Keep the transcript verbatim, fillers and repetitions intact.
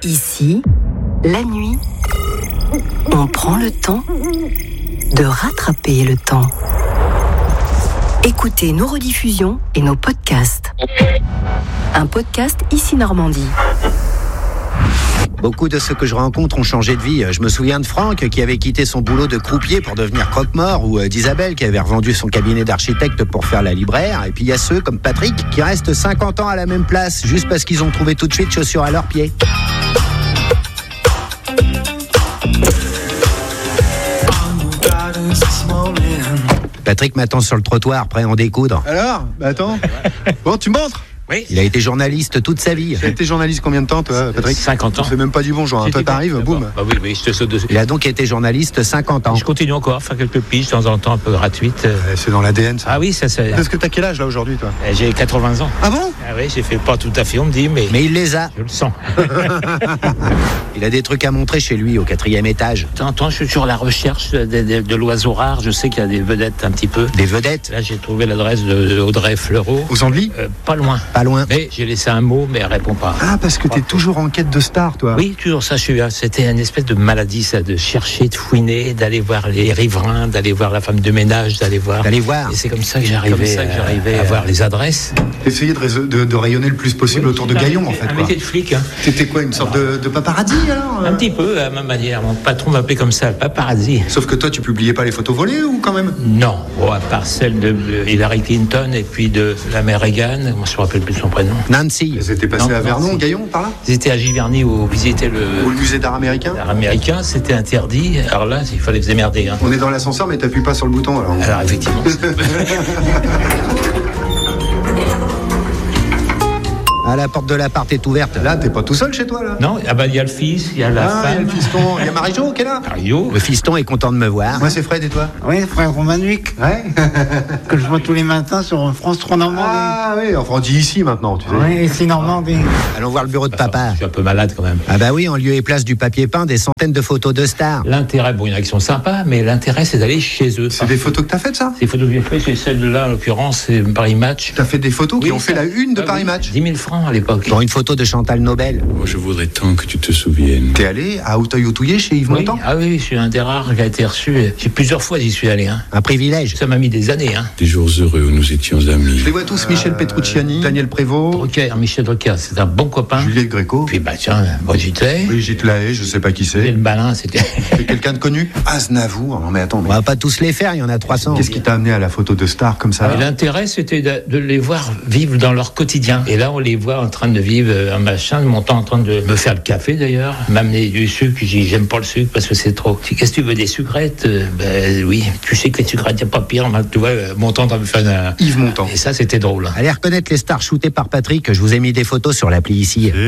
Ici, la nuit, on prend le temps de rattraper le temps. Écoutez nos rediffusions et nos podcasts. Un podcast Ici Normandie. Beaucoup de ceux que je rencontre ont changé de vie. Je me souviens de Franck qui avait quitté son boulot de croupier pour devenir croque-mort, ou d'Isabelle qui avait revendu son cabinet d'architecte pour faire la libraire. Et puis il y a ceux comme Patrick qui restent cinquante ans à la même place juste parce qu'ils ont trouvé tout de suite chaussures à leurs pieds. Patrick m'attend sur le trottoir, prêt à en découdre. Alors, bah attends. Bon, tu me montres ? Oui. Il a été journaliste toute sa vie. Tu as été journaliste combien de temps, toi, Patrick ? cinquante ans. Tu fais même pas du bonjour, hein. Toi, t'arrives, boum. Bah oui, oui, je te saute dessus. Il a donc été journaliste cinquante ans. Je continue encore à faire quelques piges de temps en temps, un peu gratuites. Ouais, c'est dans l'A D N, ça. Ah oui, ça c'est. Est-ce que t'as quel âge, là, aujourd'hui, toi ? J'ai quatre-vingts ans. Ah bon ? Ah oui, j'ai fait pas tout à fait, on me dit, mais. Mais il les a. Je le sens. Il a des trucs à montrer chez lui, au quatrième étage. De temps en temps, je suis sur la recherche de, de, de l'oiseau rare. Je sais qu'il y a des vedettes un petit peu. Des vedettes ? Là, j'ai trouvé l'adresse de Audrey Fleurot. Aux Andelys ? euh, Pas loin. Pas loin. Mais j'ai laissé un mot, mais elle répond pas. Ah, parce que t'es toujours en quête de star, toi. Oui, toujours ça, je suis là. C'était une espèce de maladie, ça, de chercher, de fouiner, d'aller voir les riverains, d'aller voir la femme de ménage, d'aller voir. D'aller voir. Et c'est comme ça que j'arrivais, Comme ça que j'arrivais à avoir les adresses. Essayer de, rés- de, de rayonner le plus possible Oui, autour de un Gaillon, en métier- fait, Un quoi. métier de flic, hein. T'étais quoi, une sorte de, de paparazzi, alors euh Un petit peu, à ma manière. Mon patron m'appelait comme ça, le paparazzi. Sauf que toi, tu publiais pas les photos volées, ou quand même ? Non, bon, à part celle de Hillary Clinton et puis de la mère Reagan, moi je me rappelle plus son prénom. Nancy. Elles étaient passées Non, à Vernon, Nancy. Gaillon, par là ? Ils étaient à Giverny où visiter Ou le le musée d'art américain ? l'art américain, c'était interdit. Alors là, il fallait se démerder. Hein. On est dans l'ascenseur, mais t'appuies pas sur le bouton, alors. Alors effectivement. Ah, la porte de l'appart est ouverte. Là, t'es pas tout seul chez toi, là ? Non, ah bah il y a le fils, il y a la Ah, il y a femme. le fiston, il y a Marie-Jo qui est là ? Mario. Le fiston est content de me voir. Moi, c'est Fred, et toi ? Oui, frère Romanuc, Ouais. que je vois tous les matins sur France trois Normandie. Ah oui, enfin on dit ici maintenant, tu sais. Oui, ici Normandie. Allons voir le bureau de papa. Je suis un peu malade quand même. Ah bah oui, en lieu et place du papier peint, des centaines de photos de stars. L'intérêt, bon, il y en a qui sont sympas, mais l'intérêt c'est d'aller chez eux. C'est des photos que t'as faites, ça ? Ces photos que j'ai faites, c'est celle-là, en l'occurrence, c'est Paris Match. T'as fait des photos qui Oui, ont fait ça- la une de Ah Paris oui, Match. dix mille francs à l'époque. Pour une photo de Chantal Nobel. Moi, je voudrais tant que tu te souviennes. T'es allé à Auteuil-Autouillé chez Yves Oui. Montand ? Ah oui, je suis un des rares qui a été reçu. J'ai plusieurs fois j'y suis allé. Hein. Un privilège. Ça m'a mis des années. Hein. Des jours heureux où nous étions amis. Je les vois tous, Michel Petrucciani, Daniel Prévost, Drucker, Michel Drucker, c'est un bon copain. Juliette Gréco, Puis bah tiens, Brigitte Lay. Brigitte Lahaye, je sais pas qui Et c'est. le malin, c'était. C'est quelqu'un de connu ? Aznavour, non mais attends, On mais va pas tous les faire, il y en a trois cents. qu'est-ce qui t'a amené à la photo de star comme ça ? Et l'intérêt, c'était de, de les voir vivre dans leur quotidien. Et là, on les voit en train de vivre un machin, mon temps en train de me faire le café d'ailleurs, m'amener du sucre. J'ai dit, j'aime pas le sucre parce que c'est trop. Qu'est-ce que tu veux, des sucrettes ? Euh, Ben oui, tu sais que les sucrettes, il n'y a pas pire. Tu vois, mon temps en train de me faire un... Yves Montand. Et ça, c'était drôle. Allez reconnaître les stars shootées par Patrick, je vous ai mis des photos sur l'appli ici.